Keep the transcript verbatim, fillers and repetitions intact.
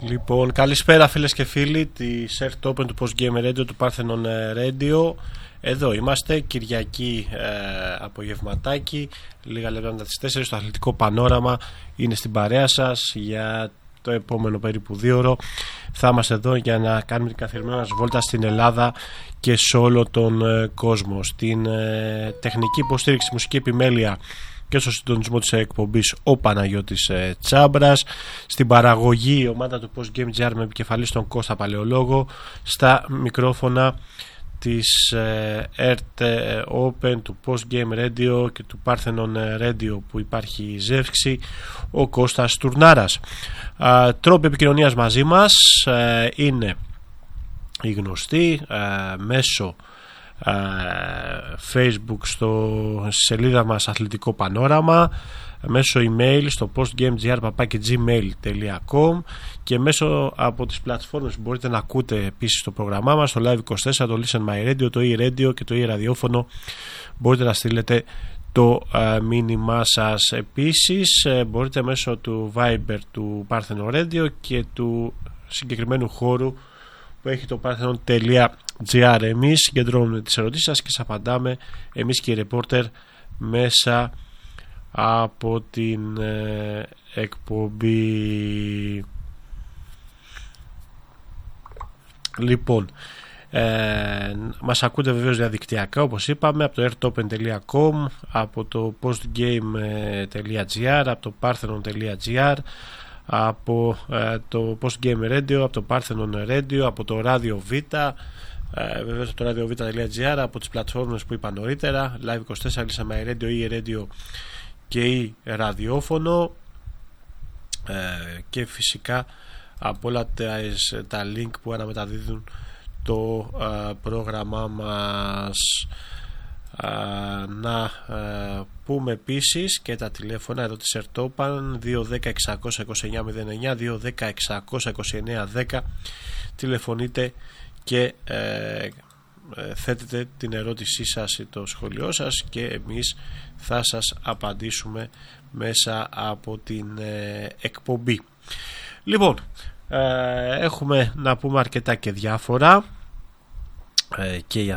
Λοιπόν, καλησπέρα φίλες και φίλοι της Earth Open του Post Game Radio, του Parthenon Radio. Εδώ είμαστε, Κυριακή ε, απογευματάκι, λίγα λεπτά μετά τις τέσσερις. Το αθλητικό πανόραμα είναι στην παρέα σας για το επόμενο περίπου δύο ώρο. Θα είμαστε εδώ για να κάνουμε την καθημερινή μας βόλτα στην Ελλάδα και σε όλο τον ε, κόσμο. Στην ε, τεχνική υποστήριξη, μουσική επιμέλεια και στο συντονισμό της εκπομπής ο Παναγιώτης ε, Τσάμπρας. Στην παραγωγή η ομάδα του Post Game τζι αρ με επικεφαλή στον Κώστα Παλαιολόγο. Στα μικρόφωνα της ε, Earth Open, του Post Game Radio και του Parthenon Radio που υπάρχει ζεύξη, ο Κώστας Τουρνάρας. ε, Τρόποι επικοινωνίας μαζί μας ε, είναι οι γνωστοί, ε, μέσω Uh, Facebook στο σελίδα μας Αθλητικό Πανόραμα, μέσω email στο postgamegr παπάκι gmail τελεία com και μέσω από τις πλατφόρμες που μπορείτε να ακούτε επίσης το πρόγραμμά μας, το Live είκοσι τέσσερα, το Listen My Radio, το e-radio και το e-ραδιόφωνο. Μπορείτε να στείλετε το uh, μήνυμά σας. Επίσης uh, μπορείτε μέσω του Viber του Parthenon Radio και του συγκεκριμένου χώρου που έχει το parthenon.gr. Εμείς συγκεντρώνουμε τις ερωτήσεις σας και σας απαντάμε εμείς και οι ρεπόρτερ μέσα από την ε, εκπομπή. Λοιπόν, ε, μας ακούτε βεβαίως διαδικτυακά, όπως είπαμε, από το earthopen τελεία com, από το postgame.gr, από το parthenon.gr, από ε, το Post Game Radio, από το Parthenon Radio, από το Radio Β, ε, βεβαίως από το radiovita.gr, από τις πλατφόρμες που είπα νωρίτερα, Live είκοσι τέσσερα, Listen My Radio, e-radio και e-ραδιόφωνο, ε, και φυσικά από όλα τα, τα link που αναμεταδίδουν το ε, πρόγραμμά μας. Uh, να uh, πούμε επίσης και τα τηλέφωνα εδώ της Earth Open, δύο ένα μηδέν έξι δύο εννιά μηδέν εννιά, δύο ένα μηδέν έξι δύο εννιά δέκα. Τηλεφωνείτε και uh, uh, θέτετε την ερώτησή σας ή το σχολείο σας και εμείς θα σας απαντήσουμε μέσα από την uh, εκπομπή. Λοιπόν, uh, έχουμε να πούμε αρκετά και διάφορα uh, και για